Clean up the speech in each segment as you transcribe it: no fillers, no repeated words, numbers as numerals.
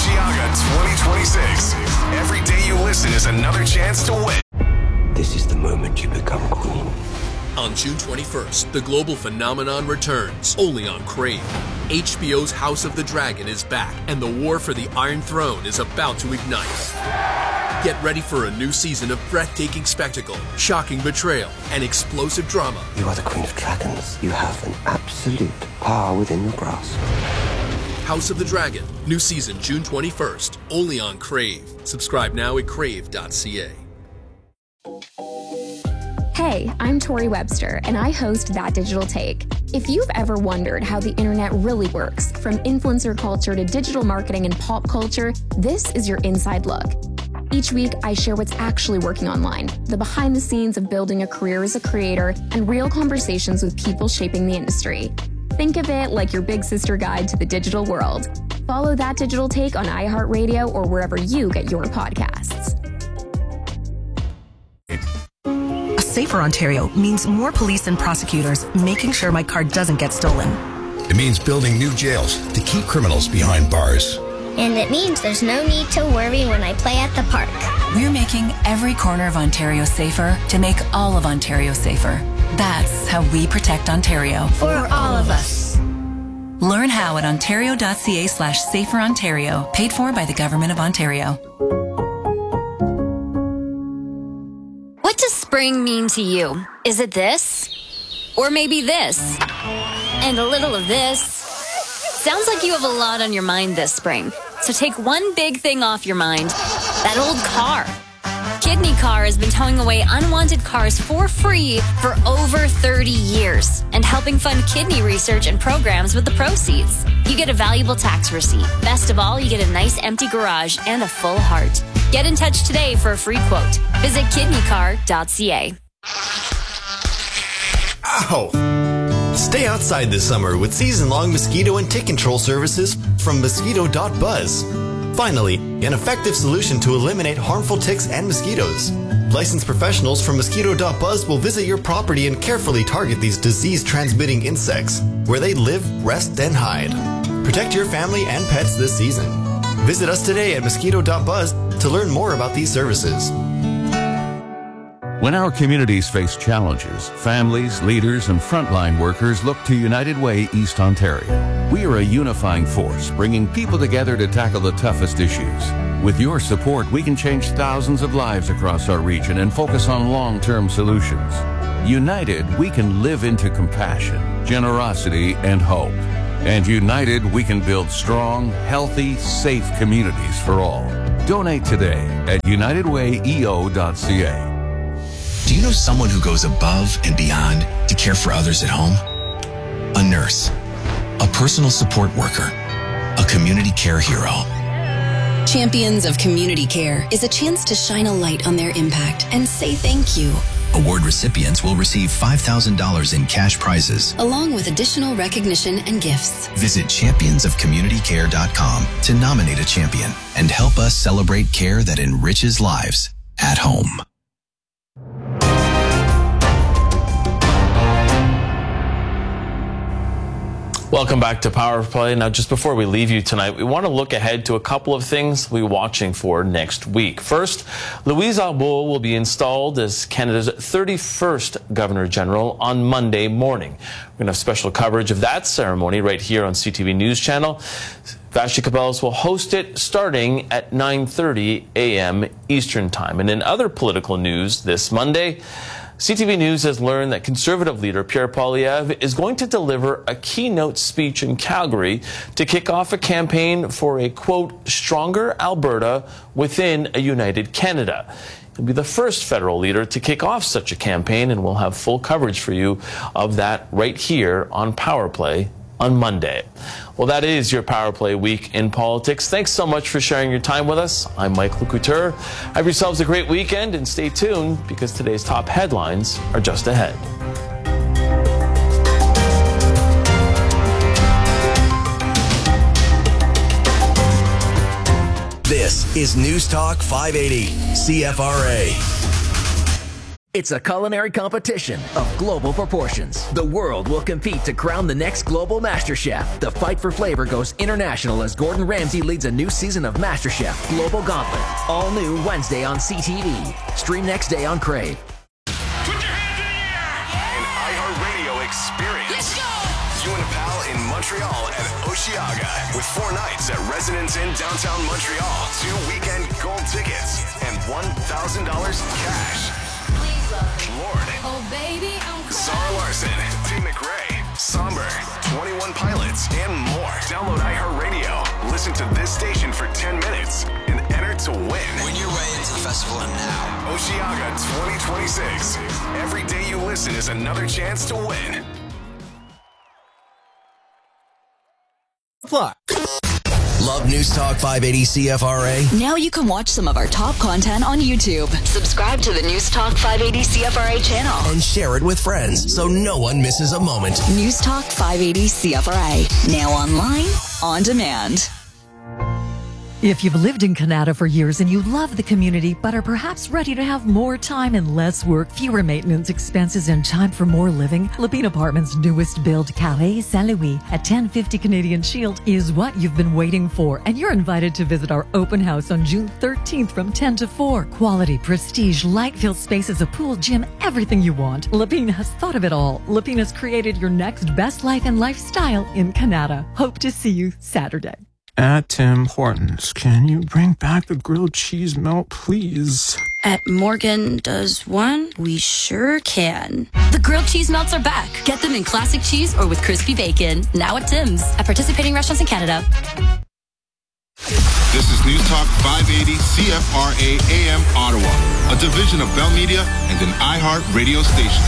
Balenciaga 2026. Every day you listen is another chance to win. This is the moment you become queen. On June 21st, the global phenomenon returns, only on Crave. HBO's House of the Dragon is back, and the war for the Iron Throne is about to ignite. Get ready for a new season of breathtaking spectacle, shocking betrayal, and explosive drama. You are the Queen of Dragons. You have an absolute power within your grasp. House of the Dragon, new season June 21st, only on Crave. Subscribe now at crave.ca. Hey, I'm Tori Webster, and I host That Digital Take. If you've ever wondered how the internet really works, from influencer culture to digital marketing and pop culture, this is your inside look. Each week, I share what's actually working online, the behind the scenes of building a career as a creator, and real conversations with people shaping the industry. Think of it like your big sister guide to the digital world. Follow That Digital Take on iHeartRadio or wherever you get your podcasts. A safer Ontario means more police and prosecutors making sure my car doesn't get stolen. It means building new jails to keep criminals behind bars. And it means there's no need to worry when I play at the park. We're making every corner of Ontario safer to make all of Ontario safer. That's how we protect Ontario. For all of us. Learn how at ontario.ca/saferontario, paid for by the Government of Ontario. What does spring mean to you? Is it this? Or maybe this? And a little of this? Sounds like you have a lot on your mind this spring. So take one big thing off your mind. That old car. Kidney Car has been towing away unwanted cars for free for over 30 years and helping fund kidney research and programs with the proceeds. You get a valuable tax receipt. Best of all, you get a nice empty garage and a full heart. Get in touch today for a free quote. Visit kidneycar.ca. Ow! Stay outside this summer with season-long mosquito and tick control services from Mosquito.buzz. Finally, an effective solution to eliminate harmful ticks and mosquitoes. Licensed professionals from Mosquito.buzz will visit your property and carefully target these disease-transmitting insects, where they live, rest, and hide. Protect your family and pets this season. Visit us today at Mosquito.buzz to learn more about these services. When our communities face challenges, families, leaders, and frontline workers look to United Way East Ontario. We are a unifying force, bringing people together to tackle the toughest issues. With your support, we can change thousands of lives across our region and focus on long-term solutions. United, we can live into compassion, generosity, and hope. And united, we can build strong, healthy, safe communities for all. Donate today at unitedwayeo.ca. Do you know someone who goes above and beyond to care for others at home? A nurse, a personal support worker, a community care hero. Champions of Community Care is a chance to shine a light on their impact and say thank you. Award recipients will receive $5,000 in cash prizes, along with additional recognition and gifts. Visit championsofcommunitycare.com to nominate a champion and help us celebrate care that enriches lives at home. Welcome back to Power Play. Now, just before we leave you tonight, we want to look ahead to a couple of things we're watching for next week. First, Louise Arbour will be installed as Canada's 31st Governor-General on Monday morning. We're going to have special coverage of that ceremony right here on CTV News Channel. Vashti Cabellos will host it starting at 9:30 a.m. Eastern Time. And in other political news this Monday, CTV News has learned that Conservative leader Pierre Poilievre is going to deliver a keynote speech in Calgary to kick off a campaign for a, quote, stronger Alberta within a united Canada. He'll be the first federal leader to kick off such a campaign, and we'll have full coverage for you of that right here on Power Play on Monday. Well, that is your Power Play week in politics. Thanks so much for sharing your time with us. I'm Michael Couture. Have yourselves a great weekend and stay tuned because today's top headlines are just ahead. This is News Talk 580, CFRA. It's a culinary competition of global proportions. The world will compete to crown the next global MasterChef. The fight for flavor goes international as Gordon Ramsay leads a new season of MasterChef Global Gauntlet. All new Wednesday on CTV. Stream next day on Crave. Put your hands in the air! An iHeartRadio experience. Let's go! You and a pal in Montreal at Osheaga with 4 nights at Residence Inn downtown Montreal, 2 weekend gold tickets, and $1,000 cash. Lord, oh baby, Zara Larson, T. McRae, Somber, 21 Pilots, and more. Download iHeartRadio, listen to this station for 10 minutes, and enter to win. Win your way into the festival now. Osheaga 2026. Every day you listen is another chance to win. Apply. Love News Talk 580 CFRA? Now you can watch some of our top content on YouTube. Subscribe to the News Talk 580 CFRA channel. And share it with friends so no one misses a moment. News Talk 580 CFRA. Now online, on demand. If you've lived in Canada for years and you love the community but are perhaps ready to have more time and less work, fewer maintenance expenses, and time for more living, Lapine Apartments' newest build, Carré Saint-Louis at 1050 Canadian Shield, is what you've been waiting for. And you're invited to visit our open house on June 13th from 10 to 4. Quality, prestige, light-filled spaces, a pool, gym, everything you want. Lapine has thought of it all. Lapine has created your next best life and lifestyle in Canada. Hope to see you Saturday. At Tim Hortons, can you bring back the grilled cheese melt, please? At Morgan Does One, we sure can. The grilled cheese melts are back. Get them in classic cheese or with crispy bacon. Now at Tim's. At participating restaurants in Canada. This is News Talk 580 CFRA AM Ottawa, a division of Bell Media and an iHeart radio station.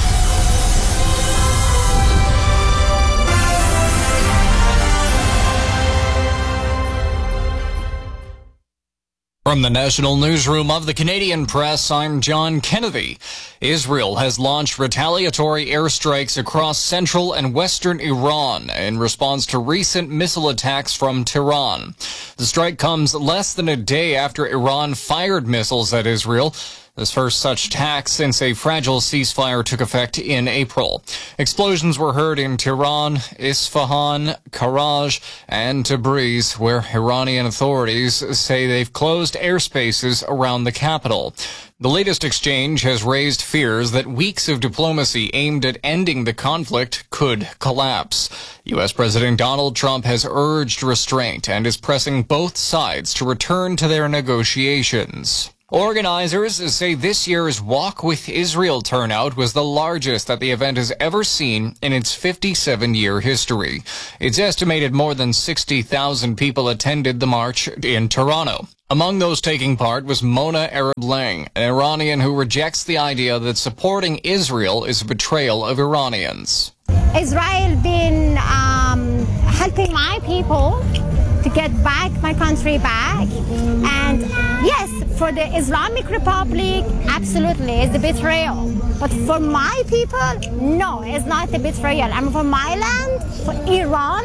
From the National Newsroom of the Canadian Press, I'm John Kennedy. Israel has launched retaliatory airstrikes across central and western Iran in response to recent missile attacks from Tehran. The strike comes less than a day after Iran fired missiles at Israel, this first such attack since a fragile ceasefire took effect in April. Explosions were heard in Tehran, Isfahan, Karaj, and Tabriz, where Iranian authorities say they've closed airspaces around the capital. The latest exchange has raised fears that weeks of diplomacy aimed at ending the conflict could collapse. U.S. President Donald Trump has urged restraint and is pressing both sides to return to their negotiations. Organizers say this year's Walk with Israel turnout was the largest that the event has ever seen in its 57-year history. It's estimated more than 60,000 people attended the march in Toronto. Among those taking part was Mona Arab-Lang, an Iranian who rejects the idea that supporting Israel is a betrayal of Iranians. Israel been helping my people to get back my country back, and yes, for the Islamic Republic, absolutely, it's a betrayal. But for my people, no, it's not a betrayal. And for my land, for Iran,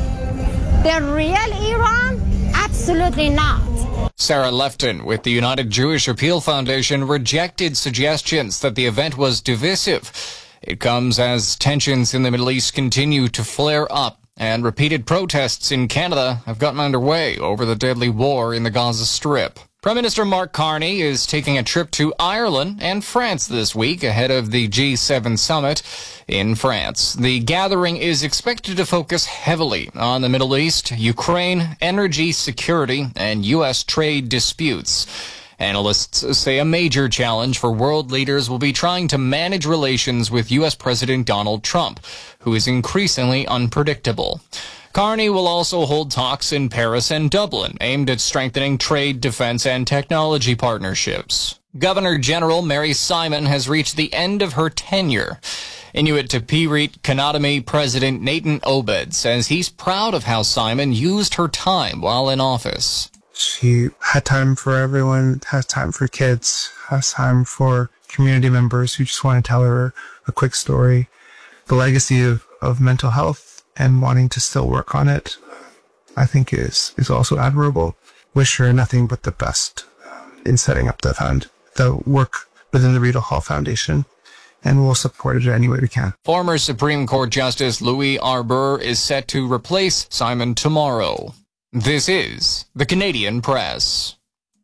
the real Iran, absolutely not. Sarah Lefton with the United Jewish Appeal Foundation rejected suggestions that the event was divisive. It comes as tensions in the Middle East continue to flare up, and repeated protests in Canada have gotten underway over the deadly war in the Gaza Strip. Prime Minister Mark Carney is taking a trip to Ireland and France this week ahead of the G7 summit in France. The gathering is expected to focus heavily on the Middle East, Ukraine, energy security, and U.S. trade disputes. Analysts say a major challenge for world leaders will be trying to manage relations with U.S. President Donald Trump, who is increasingly unpredictable. Carney will also hold talks in Paris and Dublin aimed at strengthening trade, defense, and technology partnerships. Governor General Mary Simon has reached the end of her tenure. Inuit Tapiriit Kanatami President Nathan Obed says he's proud of how Simon used her time while in office. She had time for everyone, has time for kids, has time for community members who just want to tell her a quick story. The legacy of mental health and wanting to still work on it, I think is also admirable. Wish her nothing but the best in setting up the work within the Rideau Hall Foundation. and we'll support it any way we can. Former Supreme Court Justice Louis Arbour is set to replace Simon tomorrow. This is the Canadian Press.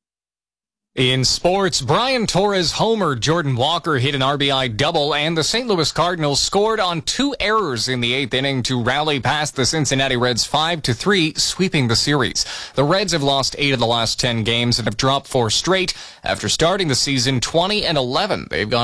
In sports, Brian Torres homered, Jordan Walker hit an RBI double, and the St. Louis Cardinals scored on 2 errors in the 8th inning to rally past the Cincinnati Reds 5-3, sweeping the series. The Reds have lost 8 of the last 10 games and have dropped 4 straight. After starting the season 20-11, they've gone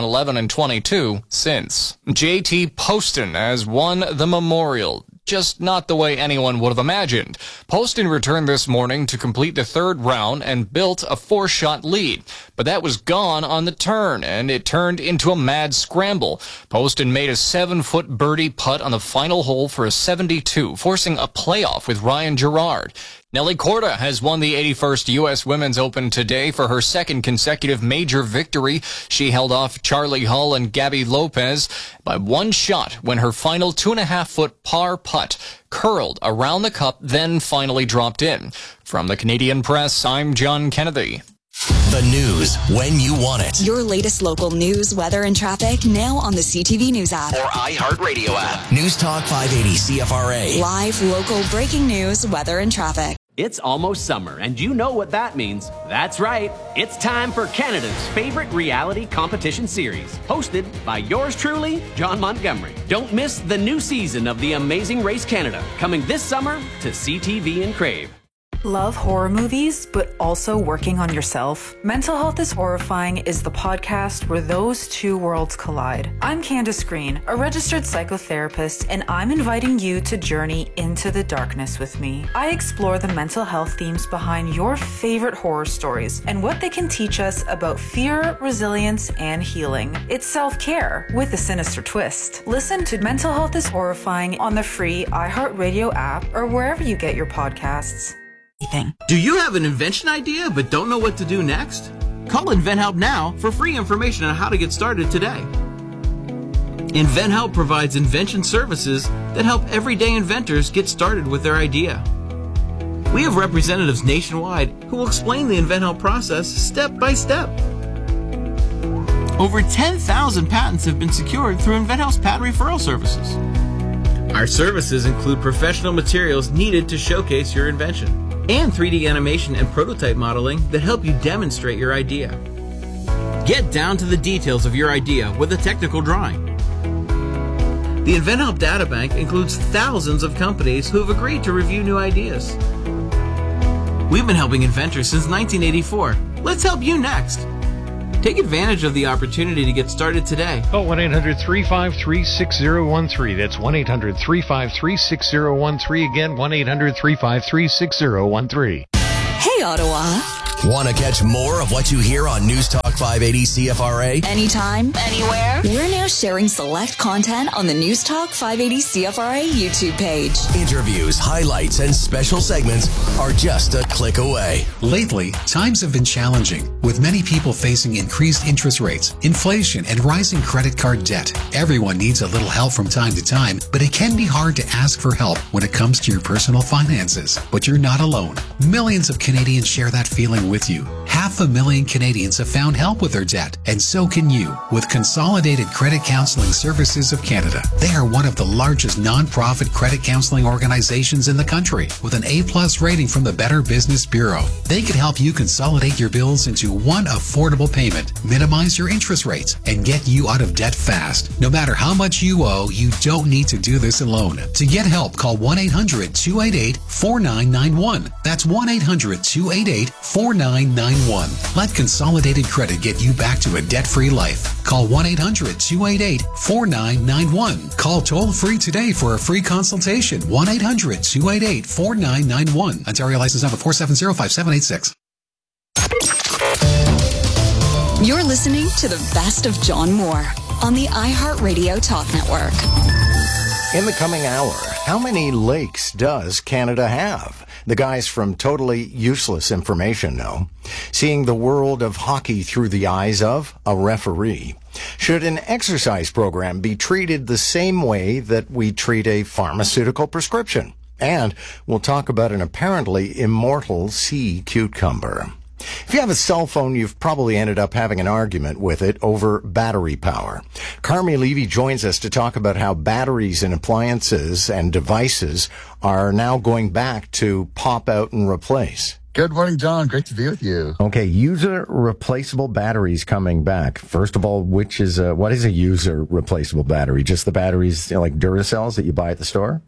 11-22 since. JT Poston has won the Memorial. Just not the way anyone would have imagined. Poston returned this morning to complete the 3rd round and built a 4-shot lead. But that was gone on the turn, and it turned into a mad scramble. Poston made a 7-foot birdie putt on the final hole for a 72, forcing a playoff with Ryan Gerard. Nelly Korda has won the 81st U.S. Women's Open today for her 2nd consecutive major victory. She held off Charlie Hull and Gabby Lopez by 1 shot when her final 2.5-foot par putt curled around the cup, then finally dropped in. From the Canadian Press, I'm John Kennedy. The news when you want it. Your latest local news, weather, and traffic now on the CTV News app. Or iHeartRadio app. News Talk 580 CFRA. Live, local, breaking news, weather, and traffic. It's almost summer, and you know what that means. That's right. It's time for Canada's favorite reality competition series, hosted by yours truly, John Montgomery. Don't miss the new season of The Amazing Race Canada, coming this summer to CTV and Crave. Love horror movies, but also working on yourself? Mental Health is Horrifying is the podcast where those two worlds collide. I'm Candace Green, a registered psychotherapist, and I'm inviting you to journey into the darkness with me. I explore the mental health themes behind your favorite horror stories and what they can teach us about fear, resilience, and healing. It's self-care with a sinister twist. Listen to Mental Health is Horrifying on the free iHeartRadio app or wherever you get your podcasts. Do you have an invention idea but don't know what to do next? Call InventHelp now for free information on how to get started today. InventHelp provides invention services that help everyday inventors get started with their idea. We have representatives nationwide who will explain the InventHelp process step by step. Over 10,000 patents have been secured through InventHelp's patent referral services. Our services include professional materials needed to showcase your invention, and 3D animation and prototype modeling that help you demonstrate your idea. Get down to the details of your idea with a technical drawing. The InventHelp Databank includes thousands of companies who have agreed to review new ideas. We've been helping inventors since 1984. Let's help you next. Take advantage of the opportunity to get started today. Call 1-800-353-6013. That's 1-800-353-6013. Again, 1-800-353-6013. Hey, Ottawa. Want to catch more of what you hear on News Talk 580 CFRA? Anytime, anywhere. We're now sharing select content on the News Talk 580 CFRA YouTube page. Interviews, highlights, and special segments are just a click away. Lately, times have been challenging, with many people facing increased interest rates, inflation, and rising credit card debt. Everyone needs a little help from time to time, but it can be hard to ask for help when it comes to your personal finances. But you're not alone. Millions of Canadians share that feeling with you. 500,000 Canadians have found help with their debt, and so can you with Consolidated Credit Counseling Services of Canada. They are one of the largest non-profit credit counseling organizations in the country with an A+ rating from the Better Business Bureau. They can help you consolidate your bills into one affordable payment, minimize your interest rates, and get you out of debt fast. No matter how much you owe, you don't need to do this alone. To get help, call 1-800-288-4991. That's 1-800-288-4991. Let Consolidated Credit get you back to a debt-free life. Call 1-800-288-4991. Call toll-free today for a free consultation. 1-800-288-4991. Ontario license number 4705786. You're listening to the best of John Moore on the iHeartRadio Talk Network. In the coming hour, how many lakes does Canada have? The guys from Totally Useless Information know. Seeing the world of hockey through the eyes of a referee. Should an exercise program be treated the same way that we treat a pharmaceutical prescription? And we'll talk about an apparently immortal sea cucumber. If you have a cell phone, you've probably ended up having an argument with it over battery power. Carmi Levy joins us to talk about how batteries in appliances and devices are now going back to pop out and replace. Good morning, John. Great to be with you. Okay, user replaceable batteries coming back. First of all, what is a user replaceable battery? Just the batteries, like Duracells that you buy at the store?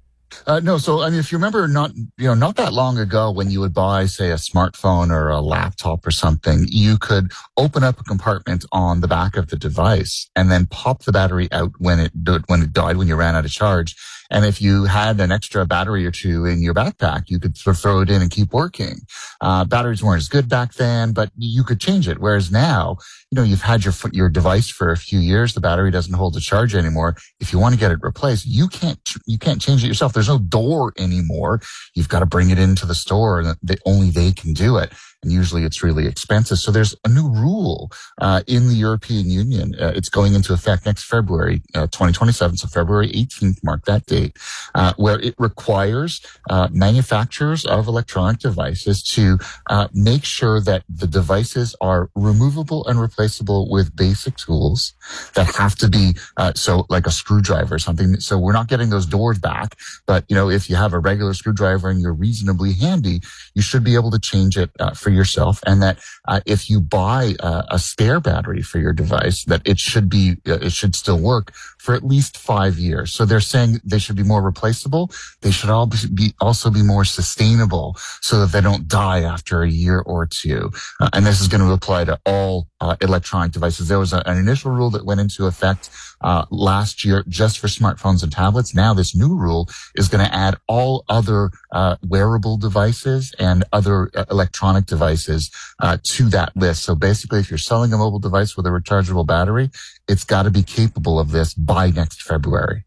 No. So, I mean, if you remember not that long ago when you would buy, say, a smartphone or a laptop or something, you could open up a compartment on the back of the device and then pop the battery out when it died, when you ran out of charge. And if you had an extra battery or two in your backpack, you could sort of throw it in and keep working. Batteries weren't as good back then, but you could change it. Whereas now, you've had your device for a few years. The battery doesn't hold the charge anymore. If you want to get it replaced, you can't change it yourself. There's no door anymore. You've got to bring it into the store, and only they can do it. And usually it's really expensive. So there's a new rule in the European Union. It's going into effect next February 2027. So February 18th, mark that date, where it requires manufacturers of electronic devices to make sure that the devices are removable and replaceable with basic tools that have to be so like a screwdriver or something. So we're not getting those doors back. But, if you have a regular screwdriver and you're reasonably handy, you should be able to change it for yourself. And that if you buy a spare battery for your device, that it should still work for at least 5 years. So they're saying they should be more replaceable. They should also be more sustainable so that they don't die after a year or two. And this is going to apply to all electronic devices. There was an initial rule that went into effect last year just for smartphones and tablets. Now this new rule is going to add all other wearable devices and other electronic devices to that list. So basically, if you're selling a mobile device with a rechargeable battery, it's got to be capable of this by next February.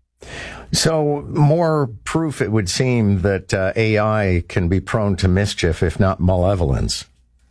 So more proof, it would seem, that AI can be prone to mischief, if not malevolence.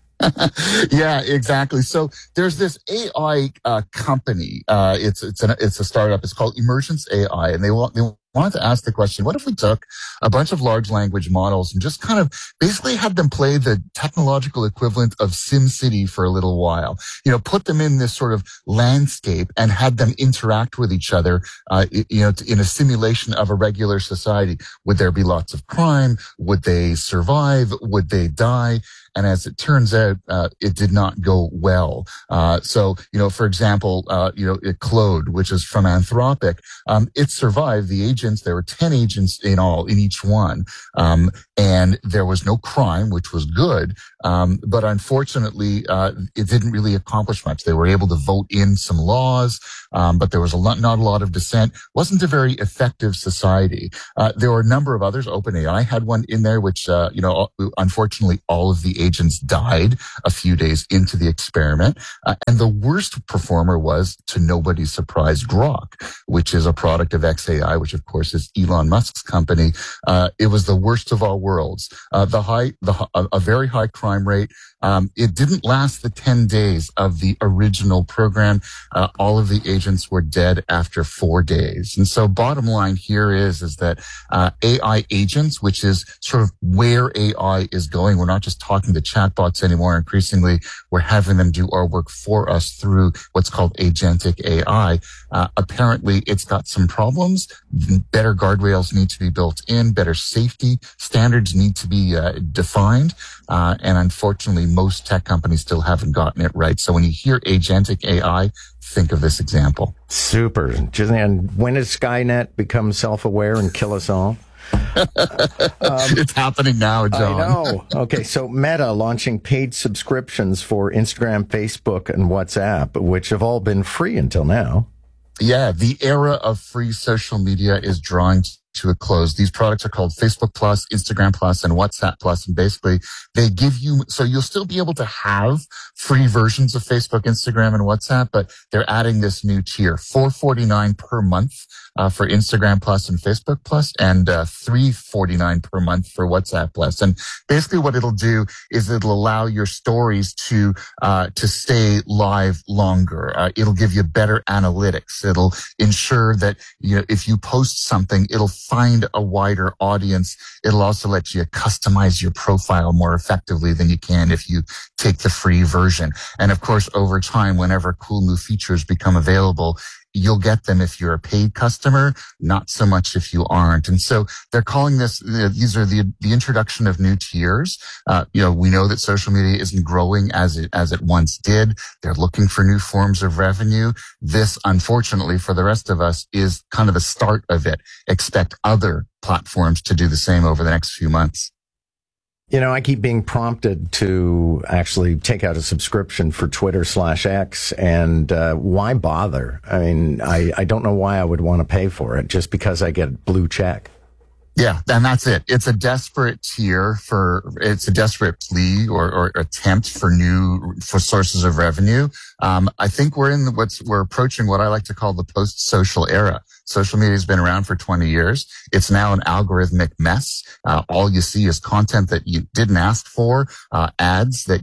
Yeah, exactly. So there's this AI company. It's a startup. It's called Emergence AI, and they wanted to ask the question, what if we took a bunch of large language models and just kind of basically had them play the technological equivalent of SimCity for a little while, put them in this sort of landscape and had them interact with each other, in a simulation of a regular society. Would there be lots of crime? Would they survive? Would they die? And as it turns out, it did not go well. So, for example, Claude, which is from Anthropic, it survived. The agents, there were 10 agents in all, in each one. And there was no crime, which was good. But unfortunately, it didn't really accomplish much. They were able to vote in some laws, but there was not a lot of dissent. Wasn't a very effective society. There were a number of others. OpenAI had one in there, which, unfortunately, all of the agents died a few days into the experiment. And the worst performer was, to nobody's surprise, Grok, which is a product of xAI, which of course is Elon Musk's company. It was the worst of all worlds. A very high crime rate. It didn't last the 10 days of the original program. All of the agents were dead after 4 days. And so bottom line here is that AI agents, which is sort of where AI is going. We're not just talking to chatbots anymore. Increasingly, we're having them do our work for us through what's called agentic AI. Apparently, it's got some problems. Better guardrails need to be built in. Better safety standards need to be defined. And unfortunately, most tech companies still haven't gotten it right. So when you hear agentic AI, think of this example. Super. And when does Skynet become self-aware and kill us all? It's happening now, John. I know. Okay, so Meta launching paid subscriptions for Instagram, Facebook, and WhatsApp, which have all been free until now. Yeah, the era of free social media is drawing to a close. These products are called Facebook Plus, Instagram Plus, and WhatsApp Plus. And basically, they give you, so you'll still be able to have free versions of Facebook, Instagram, and WhatsApp, but they're adding this new tier, $4.49 per month for Instagram Plus and Facebook Plus, and $3.49 per month for WhatsApp Plus. And basically what it'll do is it'll allow your stories to stay live longer. It'll give you better analytics. It'll ensure that, if you post something, it'll find a wider audience. It'll also let you customize your profile more effectively than you can if you take the free version. And of course, over time, whenever cool new features become available, you'll get them if you're a paid customer, not so much if you aren't. And so they're calling this, these are the introduction of new tiers. We know that social media isn't growing as it once did. They're looking for new forms of revenue. This, unfortunately, for the rest of us, is kind of the start of it. Expect other platforms to do the same over the next few months. I keep being prompted to actually take out a subscription for Twitter/X, and why bother? I mean, I don't know why I would want to pay for it just because I get a blue check. Yeah, and that's it. It's a desperate it's a desperate plea or attempt for sources of revenue. I think we're approaching what I like to call the post-social era. Social media has been around for 20 years. It's now an algorithmic mess. All you see is content that you didn't ask for, ads that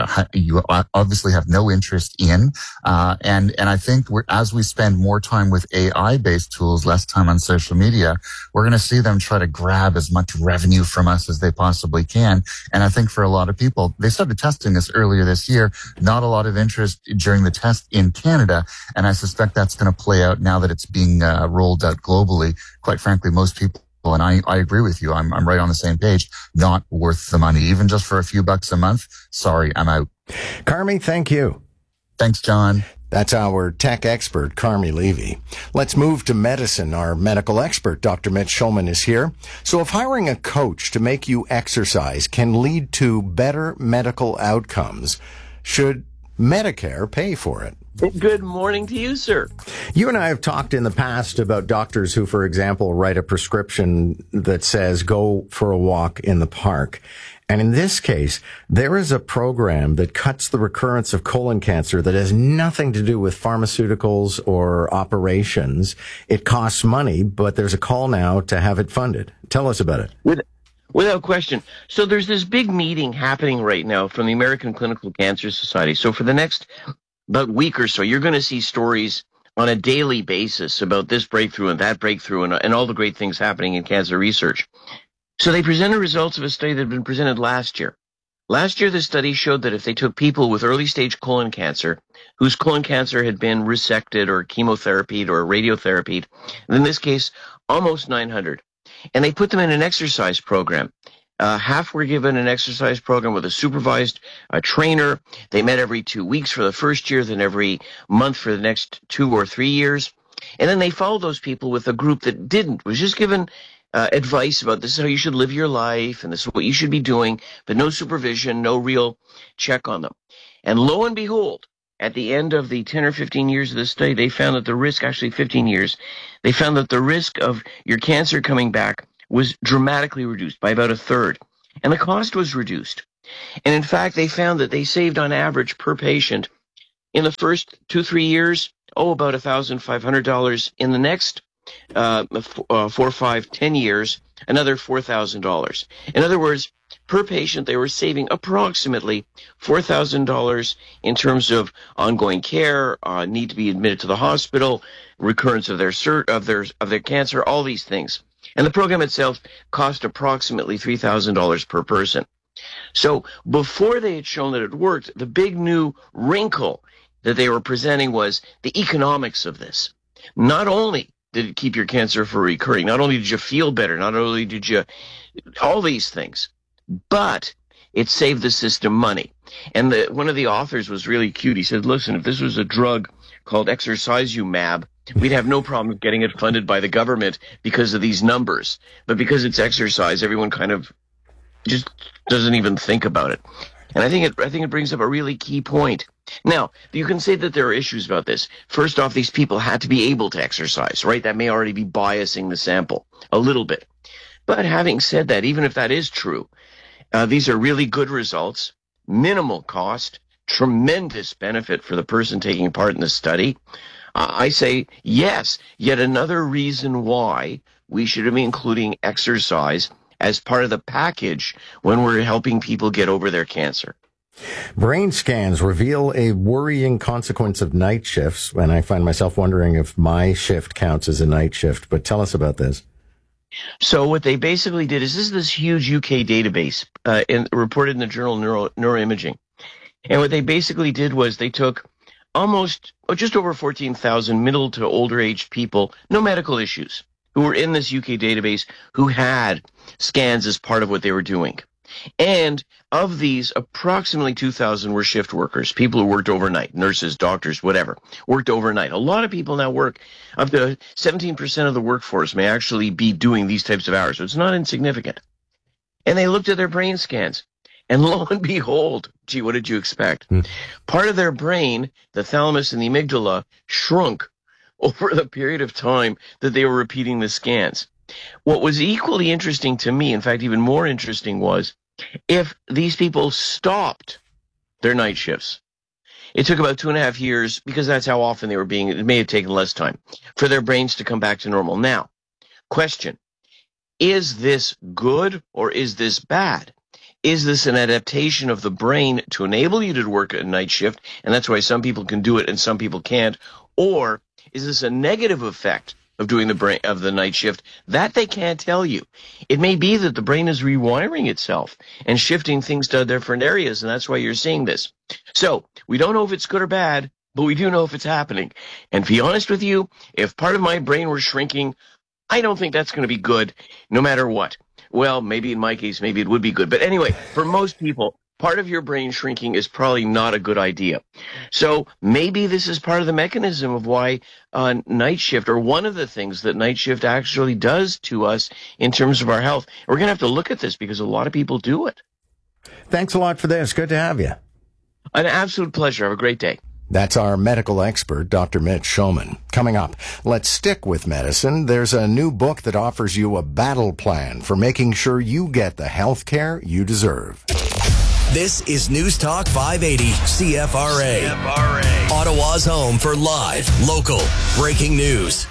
you obviously have no interest in. And I think as we spend more time with AI-based tools, less time on social media, we're going to see them try to grab as much revenue from us as they possibly can. And I think for a lot of people, they started testing this earlier this year. Not a lot of interest during the test in Canada. And I suspect that's going to play out now that it's being rolled out globally. Quite frankly, most people, and I agree with you, I'm right on the same page, not worth the money. Even just for a few bucks a month, sorry, I'm out. Carmi, thank you. Thanks, John. That's our tech expert, Carmi Levy. Let's move to medicine. Our medical expert, Dr. Mitch Schulman, is here. So if hiring a coach to make you exercise can lead to better medical outcomes, should Medicare pay for it? Good morning to you, sir. You and I have talked in the past about doctors who, for example, write a prescription that says go for a walk in the park. And in this case, there is a program that cuts the recurrence of colon cancer that has nothing to do with pharmaceuticals or operations. It costs money, but there's a call now to have it funded. Tell us about it. Without question. So there's this big meeting happening right now from the American Clinical Cancer Society. So for the next about week or so, you're going to see stories on a daily basis about this breakthrough and that breakthrough and all the great things happening in cancer research. So they presented results of a study that had been presented last year. Last year, the study showed that if they took people with early-stage colon cancer, whose colon cancer had been resected or chemotherapied or radiotherapied, and in this case, almost 900, and they put them in an exercise program. Half were given an exercise program with a supervised trainer. They met every 2 weeks for the first year, then every month for the next 2 or 3 years. And then they followed those people with a group that didn't, was just given advice about this is how you should live your life and this is what you should be doing, but no supervision, no real check on them. And lo and behold, at the end of the 10 or 15 years of the study, they found that the risk, actually 15 years, they found that the risk of your cancer coming back was dramatically reduced by about a third. And the cost was reduced. And in fact, they found that they saved on average per patient in the first 2-3 years, about $1,500. In the next 4, 5, 10 years, another $4,000. In other words, per patient, they were saving approximately $4,000 in terms of ongoing care, need to be admitted to the hospital, recurrence of their cancer, all these things. And the program itself cost approximately $3,000 per person. So before they had shown that it worked, the big new wrinkle that they were presenting was the economics of this. Not only did it keep your cancer from recurring, not only did you feel better, not only did you all these things, but it saved the system money. And one of the authors was really cute. He said, listen, if this was a drug called Exercise-U-Mab, we'd have no problem getting it funded by the government because of these numbers. But because it's exercise, everyone kind of just doesn't even think about it. And I think it brings up a really key point. Now, you can say that there are issues about this. First off, these people had to be able to exercise, right? That may already be biasing the sample a little bit. But having said that, even if that is true, these are really good results, minimal cost, tremendous benefit for the person taking part in the study. I say, yes, yet another reason why we should be including exercise as part of the package when we're helping people get over their cancer. Brain scans reveal a worrying consequence of night shifts, and I find myself wondering if my shift counts as a night shift, but tell us about this. So what they basically did is this huge UK database reported in the journal Neuroimaging. And what they basically did was they took just over 14,000 middle to older aged people, no medical issues, who were in this UK database who had scans as part of what they were doing. And of these, approximately 2,000 were shift workers, people who worked overnight, nurses, doctors, whatever, worked overnight. A lot of people now work. Up to 17% of the workforce may actually be doing these types of hours, so it's not insignificant. And they looked at their brain scans, and lo and behold, gee, what did you expect? Part of their brain, the thalamus and the amygdala, shrunk over the period of time that they were repeating the scans. What was equally interesting to me, in fact, even more interesting, was if these people stopped their night shifts. It took about 2.5 years, because that's how often they were being, it may have taken less time, for their brains to come back to normal. Now, question, is this good or is this bad? Is this an adaptation of the brain to enable you to work a night shift, and that's why some people can do it and some people can't? Or is this a negative effect of doing the night shift that they can't tell you? It may be that the brain is rewiring itself and shifting things to different areas, and that's why you're seeing this. So we don't know if it's good or bad, but we do know if it's happening. And to be honest with you, if part of my brain were shrinking, I don't think that's going to be good, no matter what. Well, maybe in my case, maybe it would be good. But anyway, for most people, part of your brain shrinking is probably not a good idea. So maybe this is part of the mechanism of why night shift, or one of the things that night shift actually does to us in terms of our health. We're going to have to look at this because a lot of people do it. Thanks a lot for this. Good to have you. An absolute pleasure. Have a great day. That's our medical expert, Dr. Mitch Schoeman. Coming up, let's stick with medicine. There's a new book that offers you a battle plan for making sure you get the health care you deserve. This is News Talk 580 CFRA. Ottawa's home for live, local, breaking news.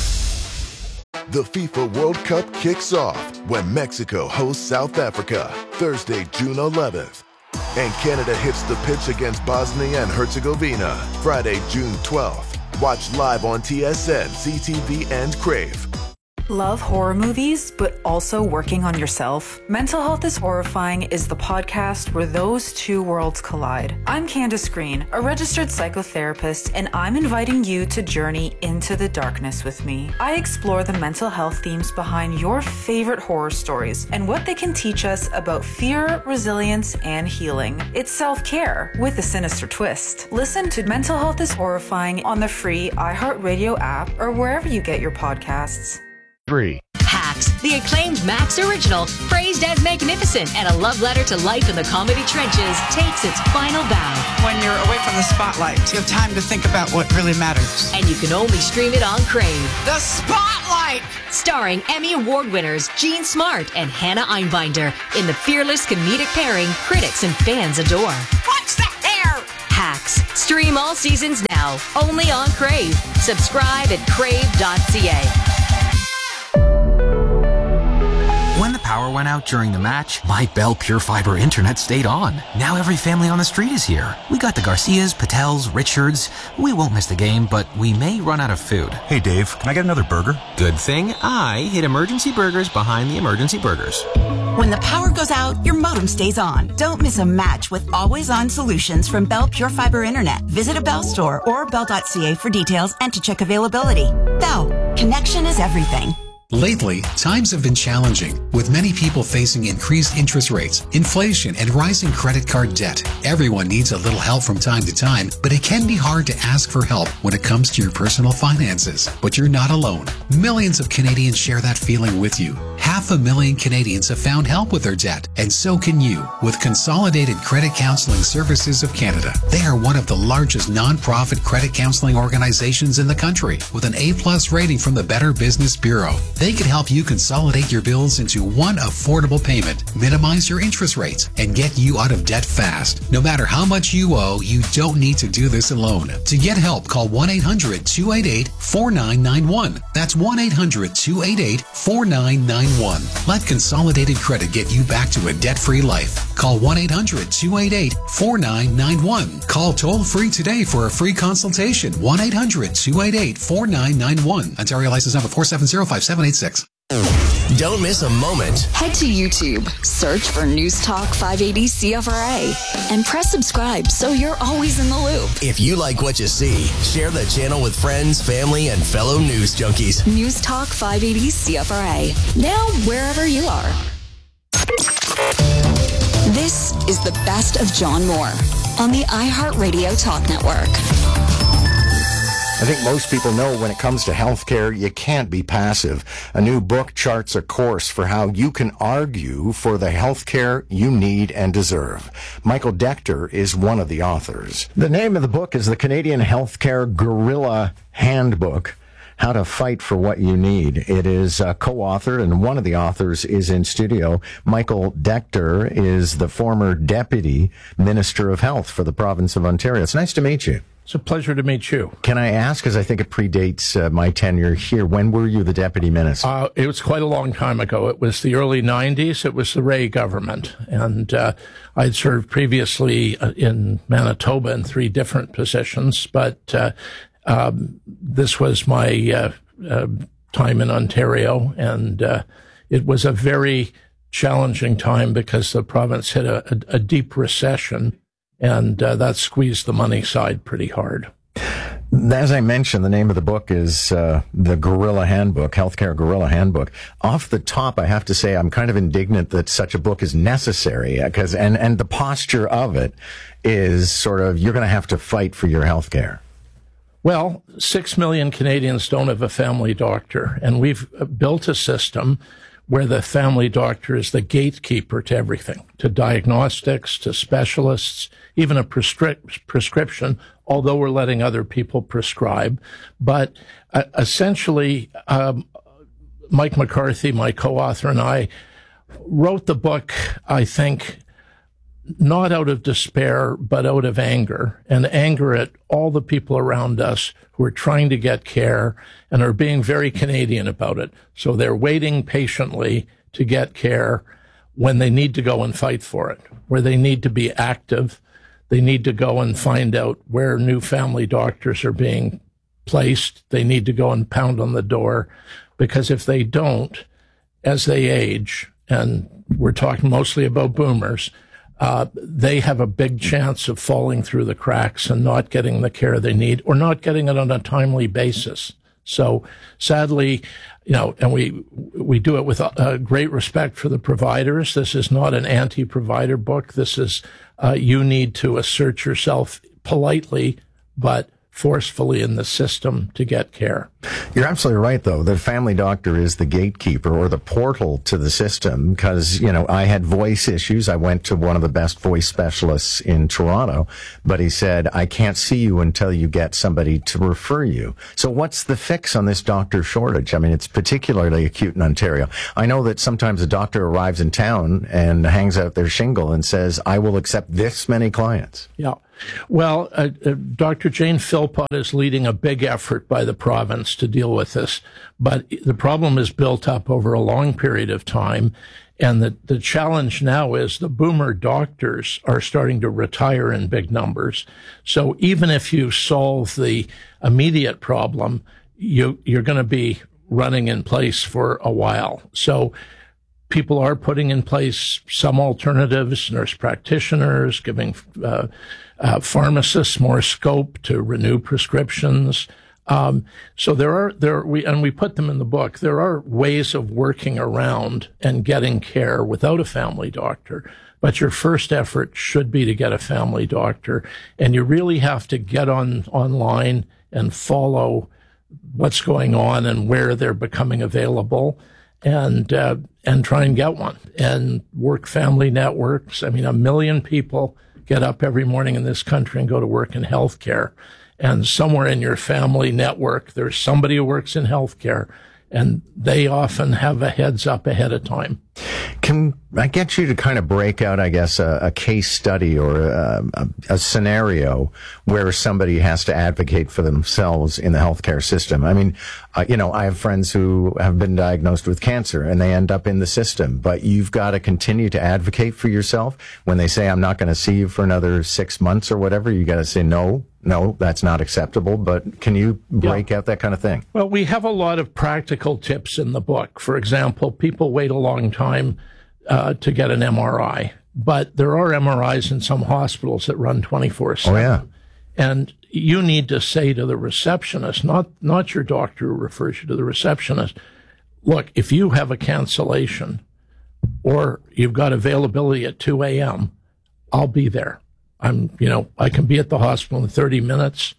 The FIFA World Cup kicks off when Mexico hosts South Africa, Thursday, June 11th. And Canada hits the pitch against Bosnia and Herzegovina, Friday, June 12th. Watch live on TSN, CTV, and Crave. Love horror movies, but also working on yourself? Mental Health is Horrifying is the podcast where those two worlds collide. I'm Candace Green, a registered psychotherapist, and I'm inviting you to journey into the darkness with me. I explore the mental health themes behind your favorite horror stories and what they can teach us about fear, resilience, and healing. It's self-care with a sinister twist. Listen to Mental Health is Horrifying on the free iHeartRadio app or wherever you get your podcasts. Hacks, the acclaimed Max original, praised as magnificent and a love letter to life in the comedy trenches, takes its final bow. When you're away from the spotlight, you have time to think about what really matters. And you can only stream it on Crave. The Spotlight! Starring Emmy Award winners Jean Smart and Hannah Einbinder in the fearless comedic pairing critics and fans adore. What's the hair? Hacks. Stream all seasons now, only on Crave. Subscribe at crave.ca. When the power went out during the match, my Bell Pure Fiber internet stayed on. Now every family on the street is here. We got the Garcias, Patels, Richards. We won't miss the game, but we may run out of food. Hey Dave, can I get another burger? Good thing I hid Emergency Burgers behind the Emergency Burgers. When the power goes out, your modem stays on. Don't miss a match with always-on solutions from Bell Pure Fiber Internet. Visit a Bell store or bell.ca for details and to check availability. Bell, connection is everything. Lately, times have been challenging, with many people facing increased interest rates, inflation, and rising credit card debt. Everyone needs a little help from time to time, but it can be hard to ask for help when it comes to your personal finances. But you're not alone. Millions of Canadians share that feeling with you. 500,000 Canadians have found help with their debt, and so can you with Consolidated Credit Counseling Services of Canada. They are one of the largest non-profit credit counseling organizations in the country, with an A+ rating from the Better Business Bureau. They can help you consolidate your bills into one affordable payment, minimize your interest rates, and get you out of debt fast. No matter how much you owe, you don't need to do this alone. To get help, call 1-800-288-4991. That's 1-800-288-4991. Let Consolidated Credit get you back to a debt-free life. Call 1-800-288-4991. Call toll-free today for a free consultation. 1-800-288-4991. Ontario license number 4705786. Don't miss a moment. Head to YouTube, search for News Talk 580 CFRA, and press subscribe so you're always in the loop. If you like what you see, share the channel with friends, family, and fellow news junkies. News Talk 580 CFRA. Now wherever you are. This is the best of John Moore on the iHeartRadio Talk Network. I think most people know when it comes to healthcare, you can't be passive. A new book charts a course for how you can argue for the healthcare you need and deserve. Michael Decter is one of the authors. The name of the book is the Canadian Healthcare Guerrilla Handbook. How to Fight for What You Need. It is co-authored, and one of the authors is in studio. Michael Decter is the former Deputy Minister of Health for the province of Ontario. It's nice to meet you. It's a pleasure to meet you. Can I ask, because I think it predates my tenure here, when were you the Deputy Minister? It was quite a long time ago. It was the early 90s. It was the Ray government. And I'd served previously in Manitoba in 3 different positions, but this was my time in Ontario, and it was a very challenging time because the province hit a deep recession, and that squeezed the money side pretty hard. As I mentioned, the name of the book is the Guerrilla Handbook, Healthcare Guerrilla Handbook. Off the top, I have to say I'm kind of indignant that such a book is necessary, because and the posture of it is sort of, you're going to have to fight for your healthcare. Well, 6 million Canadians don't have a family doctor, and we've built a system where the family doctor is the gatekeeper to everything, to diagnostics, to specialists, even a prescription, although we're letting other people prescribe. But essentially, Mike McCarthy, my co-author, and I wrote the book, I think, not out of despair, but out of anger, and anger at all the people around us who are trying to get care and are being very Canadian about it. So they're waiting patiently to get care when they need to go and fight for it, where they need to be active. They need to go and find out where new family doctors are being placed. They need to go and pound on the door, because if they don't, as they age, and we're talking mostly about boomers, they have a big chance of falling through the cracks and not getting the care they need, or not getting it on a timely basis. So sadly, and we do it with great respect for the providers. This is not an anti-provider book. This is, you need to assert yourself politely, but forcefully in the system to get care. You're absolutely right, though. The family doctor is the gatekeeper or the portal to the system, because, I had voice issues. I went to one of the best voice specialists in Toronto, but he said, I can't see you until you get somebody to refer you. So what's the fix on this doctor shortage? I mean, it's particularly acute in Ontario. I know that sometimes a doctor arrives in town and hangs out their shingle and says, I will accept this many clients. Yeah. Well, Dr. Jane Philpott is leading a big effort by the province to deal with this, but the problem is built up over a long period of time, and the challenge now is the boomer doctors are starting to retire in big numbers. So even if you solve the immediate problem, you're going to be running in place for a while. So people are putting in place some alternatives, nurse practitioners, giving pharmacists more scope to renew prescriptions. So we put them in the book. There are ways of working around and getting care without a family doctor, but your first effort should be to get a family doctor, and you really have to get online and follow what's going on and where they're becoming available, and try and get one, and work family networks. I mean, 1 million people get up every morning in this country and go to work in healthcare. And somewhere in your family network, there's somebody who works in healthcare, and they often have a heads up ahead of time. Can I get you to kind of break out, I guess, a case study or a scenario where somebody has to advocate for themselves in the healthcare system? I mean, I have friends who have been diagnosed with cancer and they end up in the system, but you've got to continue to advocate for yourself. When they say, I'm not going to see you for another 6 months or whatever, you got to say, no, no, that's not acceptable, but can you break out that kind of thing? Well, we have a lot of practical tips in the book. For example, people wait a long time to get an MRI, but there are MRIs in some hospitals that run 24/7. Oh, yeah. And you need to say to the receptionist, not your doctor who refers you to the receptionist, look, if you have a cancellation or you've got availability at 2 a.m., I'll be there. I can be at the hospital in 30 minutes.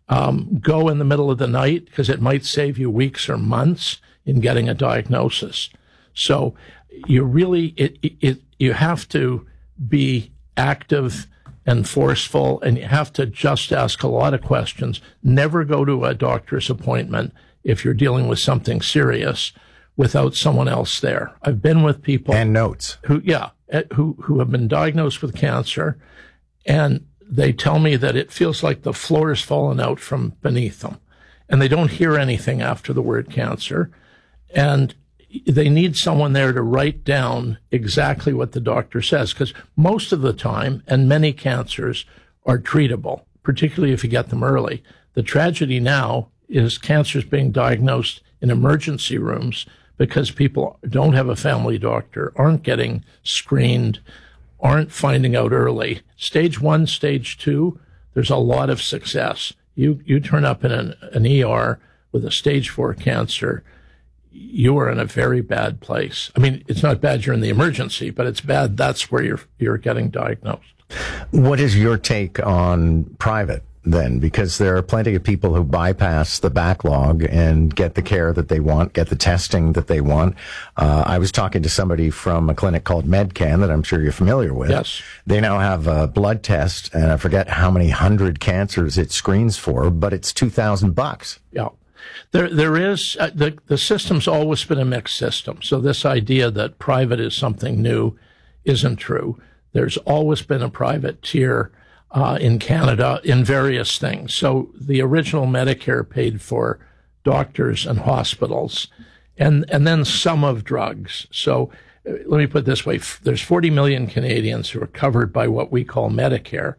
Go in the middle of the night because it might save you weeks or months in getting a diagnosis. So you really, you have to be active and forceful, and you have to just ask a lot of questions. Never go to a doctor's appointment if you're dealing with something serious without someone else there. I've been with people and notes who have been diagnosed with cancer, and they tell me that it feels like the floor has fallen out from beneath them, and they don't hear anything after the word cancer, and they need someone there to write down exactly what the doctor says, because most of the time, and many cancers are treatable, particularly if you get them early. The tragedy now is cancers being diagnosed in emergency rooms because people don't have a family doctor, aren't getting screened, aren't finding out early. Stage 1, stage 2, there's a lot of success. You turn up in an ER with a stage 4 cancer, you are in a very bad place. I mean, it's not bad you're in the emergency, but it's bad that's where you're getting diagnosed. What is your take on private then? Because there are plenty of people who bypass the backlog and get the care that they want, get the testing that they want. I was talking to somebody from a clinic called MedCan that I'm sure you're familiar with. Yes. They now have a blood test, and I forget how many hundred cancers it screens for, but it's $2,000. Yeah. There is, the system's always been a mixed system. So this idea that private is something new isn't true. There's always been a private tier in Canada in various things. So the original Medicare paid for doctors and hospitals, and then some of drugs. So let me put it this way. There's 40 million Canadians who are covered by what we call Medicare.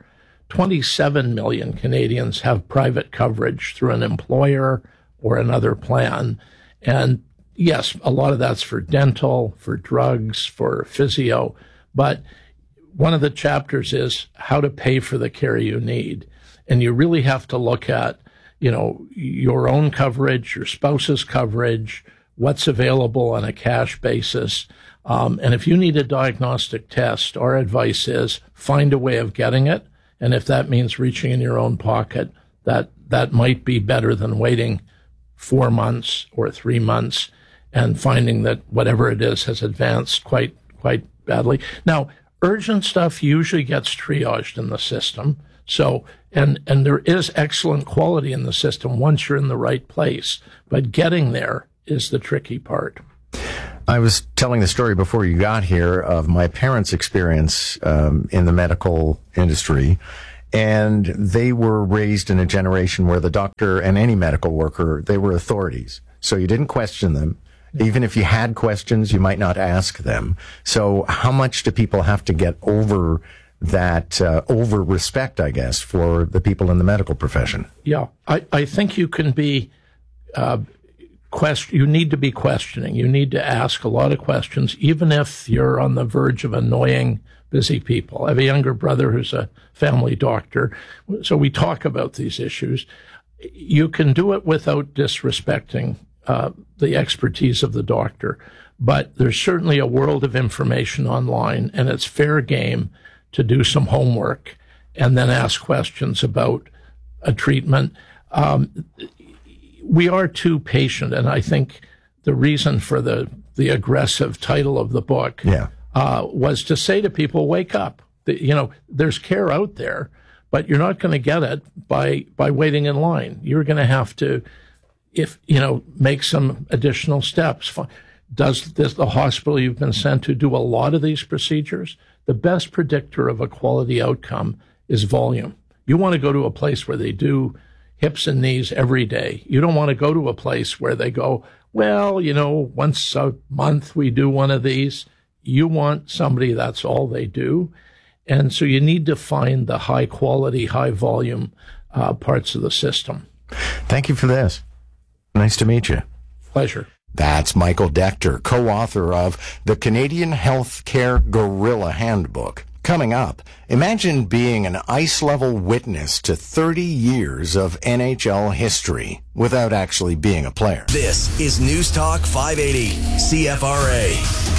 27 million Canadians have private coverage through an employer or another plan. And yes, a lot of that's for dental, for drugs, for physio. But one of the chapters is how to pay for the care you need. And you really have to look at, your own coverage, your spouse's coverage, what's available on a cash basis. And if you need a diagnostic test, our advice is find a way of getting it. And if that means reaching in your own pocket, that might be better than waiting 4 months or 3 months and finding that whatever it is has advanced quite badly. Now, urgent stuff usually gets triaged in the system. So, and there is excellent quality in the system once you're in the right place, but getting there is the tricky part. I was telling the story before you got here of my parents' experience in the medical industry. And they were raised in a generation where the doctor and any medical worker, they were authorities. So you didn't question them. Even if you had questions, you might not ask them. So how much do people have to get over that, over respect, I guess, for the people in the medical profession? Yeah, I think you can be, you need to be questioning. You need to ask a lot of questions, even if you're on the verge of annoying busy people. I have a younger brother who's a family doctor, so we talk about these issues. You can do it without disrespecting the expertise of the doctor, but there's certainly a world of information online, and it's fair game to do some homework and then ask questions about a treatment. We are too patient, and I think the reason for the aggressive title of the book was to say to people, wake up. There's care out there, but you're not going to get it by waiting in line. You're going to have to, make some additional steps. Does the hospital you've been sent to do a lot of these procedures? The best predictor of a quality outcome is volume. You want to go to a place where they do hips and knees every day. You don't want to go to a place where they go, well, once a month we do one of these. You want somebody that's all they do. And so you need to find the high quality, high volume parts of the system. Thank you for this. Nice to meet you. Pleasure. That's Michael Decter, co-author of the Canadian Healthcare Gorilla Handbook. Coming up, imagine being an ice-level witness to 30 years of NHL history without actually being a player. This is News Talk 580, CFRA.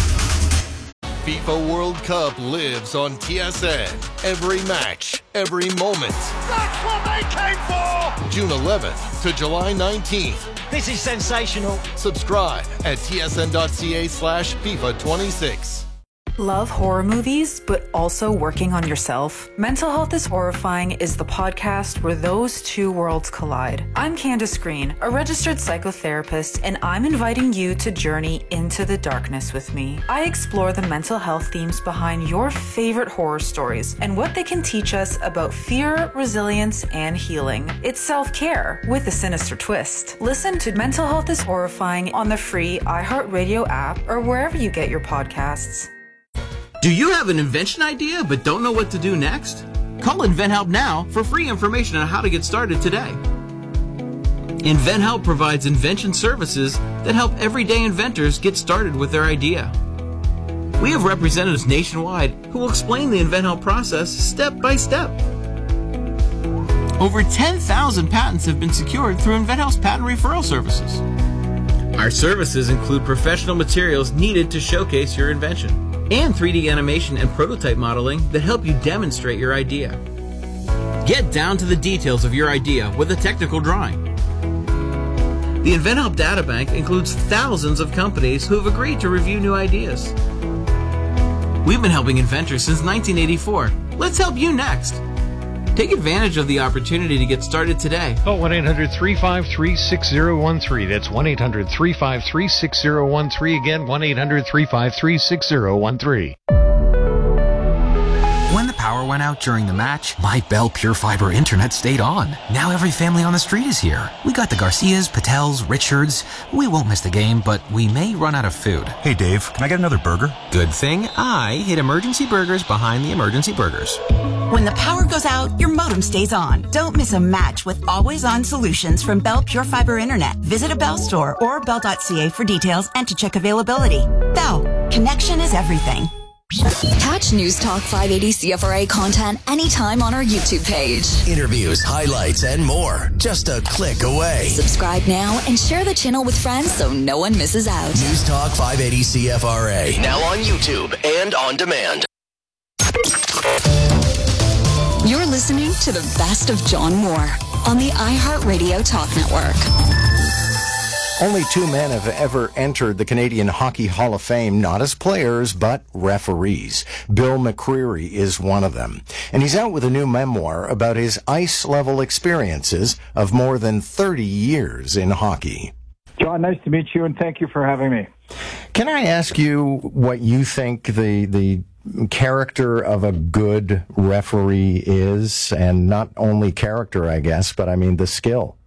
FIFA World Cup lives on TSN. Every match, every moment. That's what they came for! June 11th to July 19th. This is sensational. Subscribe at tsn.ca/FIFA26. Love horror movies, but also working on yourself? Mental Health is Horrifying is the podcast where those two worlds collide. I'm Candace Green, a registered psychotherapist, and I'm inviting you to journey into the darkness with me. I explore the mental health themes behind your favorite horror stories and what they can teach us about fear, resilience, and healing. It's self-care with a sinister twist. Listen to Mental Health is Horrifying on the free iHeartRadio app or wherever you get your podcasts. Do you have an invention idea but don't know what to do next? Call InventHelp now for free information on how to get started today. InventHelp provides invention services that help everyday inventors get started with their idea. We have representatives nationwide who will explain the InventHelp process step by step. Over 10,000 patents have been secured through InventHelp's patent referral services. Our services include professional materials needed to showcase your invention, and 3D animation and prototype modeling that help you demonstrate your idea. Get down to the details of your idea with a technical drawing. The InventHelp Databank includes thousands of companies who have agreed to review new ideas. We've been helping inventors since 1984. Let's help you next. Take advantage of the opportunity to get started today. Call 1-800-353-6013. That's 1-800-353-6013. Again, 1-800-353-6013. When the power went out during the match, my Bell Pure Fiber internet stayed on. Now every family on the street is here. We got the Garcias, Patels, Richards. We won't miss the game, but we may run out of food. Hey Dave, can I get another burger? Good thing I hid Emergency Burgers behind the Emergency Burgers. When the power goes out, your modem stays on. Don't miss a match with always-on solutions from Bell Pure Fiber Internet. Visit a Bell store or bell.ca for details and to check availability. Bell, connection is everything. Catch News Talk 580 CFRA content anytime on our YouTube page. Interviews, highlights, and more. Just a click away. Subscribe now and share the channel with friends so no one misses out. News Talk 580 CFRA. Now on YouTube and on demand. You're listening to the best of John Moore on the iHeartRadio Talk Network. Only two men have ever entered the Canadian Hockey Hall of Fame, not as players, but referees. Bill McCreary is one of them. And he's out with a new memoir about his ice-level experiences of more than 30 years in hockey. John, nice to meet you, and thank you for having me. Can I ask you what you think the character of a good referee is? And not only character, I guess, but I mean the skill.